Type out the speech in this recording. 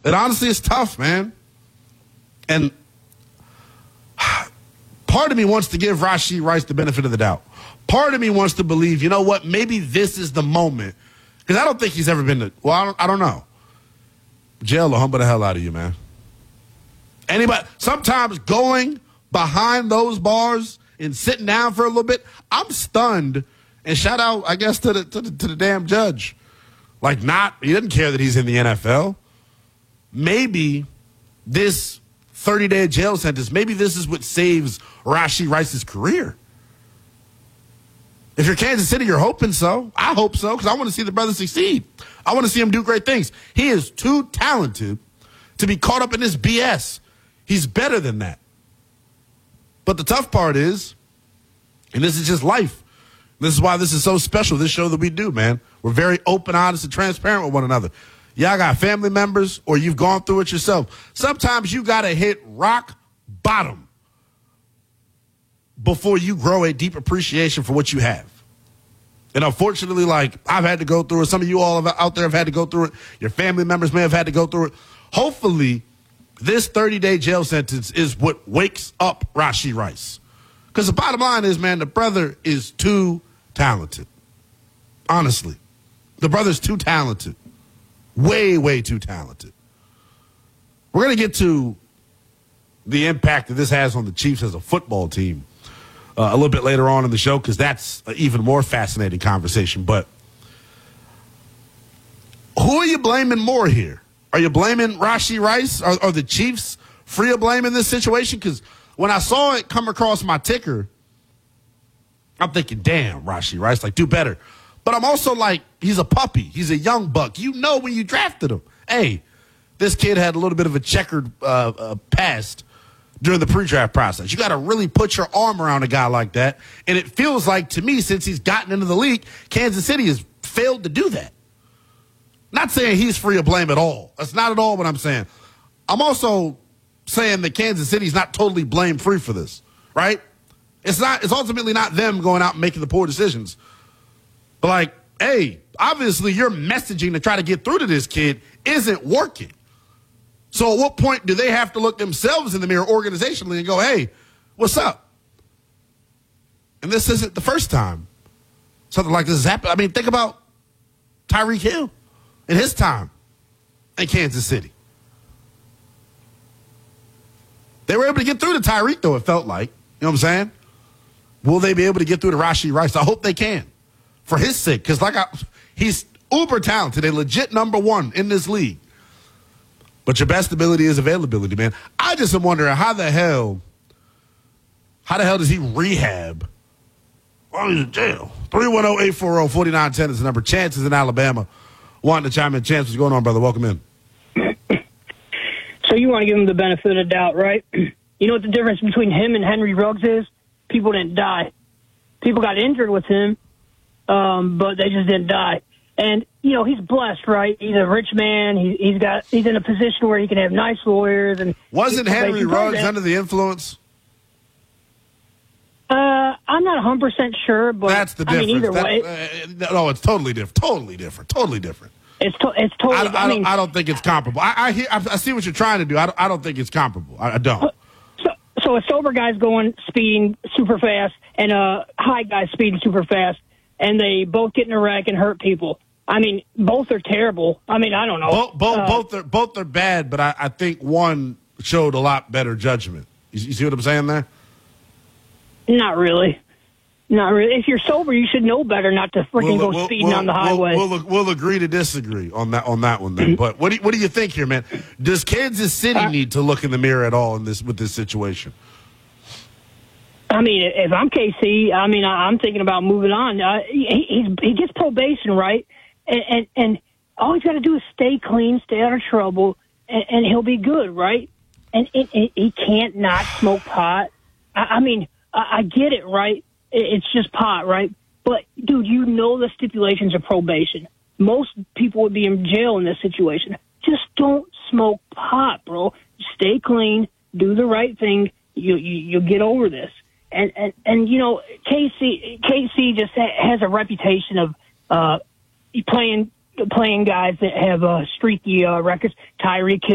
It honestly is tough, man. And part of me wants to give Rashee Rice the benefit of the doubt. Part of me wants to believe, you know what, maybe this is the moment. Because I don't think he's ever been to, I don't know. Jail will humble the hell out of you, man. Sometimes going behind those bars and sitting down for a little bit, I'm stunned. And shout out, I guess, to the damn judge. Like, he doesn't care that he's in the NFL. Maybe this 30-day jail sentence, maybe this is what saves Rashee Rice's career. If you're Kansas City, you're hoping so. I hope so, because I want to see the brother succeed. I want to see him do great things. He is too talented to be caught up in this BS. He's better than that. But the tough part is, and this is just life, this is why this is so special, this show that we do, man. We're very open, honest, and transparent with one another. Y'all got family members or you've gone through it yourself. Sometimes you got to hit rock bottom before you grow a deep appreciation for what you have. And unfortunately, like, I've had to go through it. Some of you all out there have had to go through it. Your family members may have had to go through it. Hopefully, this 30-day jail sentence is what wakes up Rashee Rice. Because the bottom line is, man, the brother is too talented. Honestly. The brother's too talented. Way, way too talented. We're going to get to the impact that this has on the Chiefs as a football team a little bit later on in the show, because that's an even more fascinating conversation. But who are you blaming more here? Are you blaming Rashee Rice? Are the Chiefs free of blame in this situation? Because when I saw it come across my ticker, I'm thinking, damn, Rashee Rice, like, do better. But I'm also like, he's a puppy. He's a young buck. You know when you drafted him. Hey, this kid had a little bit of a checkered past during the pre-draft process. You got to really put your arm around a guy like that. And it feels like, to me, since he's gotten into the league, Kansas City has failed to do that. Not saying he's free of blame at all. That's not at all what I'm saying. I'm also saying that Kansas City's not totally blame-free for this, right? It's ultimately not them going out and making the poor decisions. But, like, hey, obviously your messaging to try to get through to this kid isn't working. So at what point do they have to look themselves in the mirror organizationally and go, hey, what's up? And this isn't the first time something like this has happened. I mean, think about Tyreek Hill in his time in Kansas City. They were able to get through to Tyreek, though, it felt like. You know what I'm saying? Will they be able to get through to Rashee Rice? I hope they can, for his sake, because he's uber talented, a legit number one in this league. But your best ability is availability, man. I just am wondering how the hell does he rehab while he's in jail? 310-840-4910 is the number. Chance is in Alabama. Wanting to chime in. Chance, what's going on, brother? Welcome in. So you want to give him the benefit of the doubt, right? You know what the difference between him and Henry Ruggs is? People didn't die. People got injured with him, but they just didn't die. And, you know, he's blessed, right? He's a rich man. He's in a position where he can have nice lawyers. And wasn't Henry Ruggs under the influence? I'm not 100% sure, but that's the difference. I mean, either way. No, it's totally different. Totally different. Totally different. It's totally. I don't think it's comparable. I see what you're trying to do. I don't think it's comparable. I don't. So a sober guy's speeding super fast, and a high guy's speeding super fast, and they both get in a wreck and hurt people. I mean, both are terrible. I mean, I don't know. Both are bad, but I think one showed a lot better judgment. You see what I'm saying there? Not really. Not really. If you're sober, you should know better not to freaking go speeding on the highway. We'll agree to disagree on that one then. But what do you think here, man? Does Kansas City need to look in the mirror at all with this situation? I mean, if I'm KC, I mean, I'm thinking about moving on. He gets probation, right? And all he's got to do is stay clean, stay out of trouble, and he'll be good, right? And he can't not smoke pot. I mean, I get it, right? It's just pot, right? But, dude, you know the stipulations of probation. Most people would be in jail in this situation. Just don't smoke pot, bro. Stay clean. Do the right thing. You'll get over this. And you know, KC just has a reputation of playing guys that have streaky records. Tyreek Hill